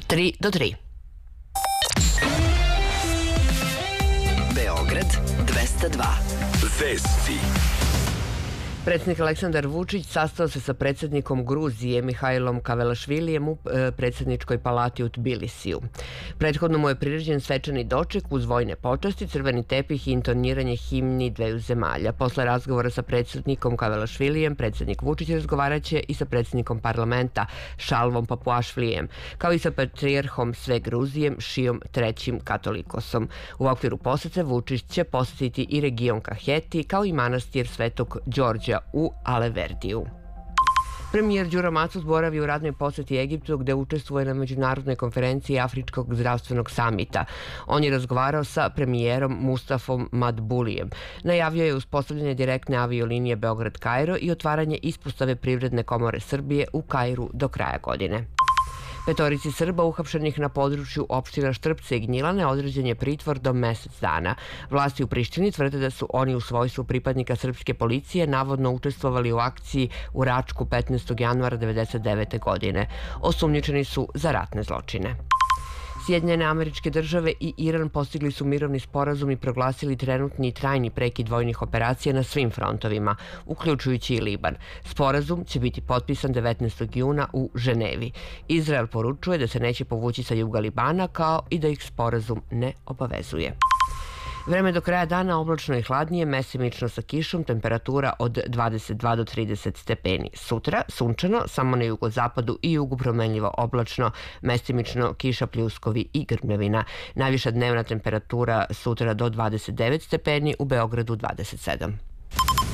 3 do 3. Beograd 202. Vesti. Predsjednik Aleksandar Vučić sastao se sa predsjednikom Gruzije Mihajlom Kavelašvilijem u predsjedničkoj palati u Tbilisiju. Prethodno mu je priređen svečani doček uz vojne počasti, crveni tepih i intoniranje himni dveju zemalja. Posle razgovora sa predsjednikom Kavelašvilijem, predsjednik Vučić razgovaraće i sa predsjednikom parlamenta Šalvom Papuašvilijem, kao i sa patrijarhom sve Gruzije Šijom III katolikosom. U okviru posete Vučić će posetiti i region Kaheti, kao i manastir Svetog Đorđa u Aleverdiju. Premijer Đuro Macus boravi u radnoj poseti Egiptu gde učestvuje na međunarodnoj konferenciji Afričkog zdravstvenog samita. On je razgovarao sa premijerom Mustafom Madbulijem. Najavio je uspostavljanje direktne aviolinije Beograd-Kairo i otvaranje ispostave Privredne komore Srbije u Kairu do kraja godine. Petorici Srba uhapšenih na području opština Štrpce i Gnjilane određen je pritvor do mesec dana. Vlasti u Prištini tvrde da su oni u svojstvu pripadnika srpske policije navodno učestvovali u akciji u Račku 15. januara 1999. godine. Osumnjičeni su za ratne zločine. Sjedinjene Američke Države i Iran postigli su mirovni sporazum i proglasili trenutni i trajni prekid vojnih operacija na svim frontovima, uključujući i Liban. Sporazum će biti potpisan 19. juna u Ženevi. Izrael poručuje da se neće povući sa juga Libana, kao i da ih sporazum ne obavezuje. Vreme do kraja dana oblačno i hladnije, mesimično sa kišom, temperatura od 22 do 30 stepeni. Sutra sunčano, samo na jugozapadu i jugu promenljivo oblačno, mesimično kiša, pljuskovi i grmljavina. Najviša dnevna temperatura sutra do 29 stepeni, u Beogradu 27.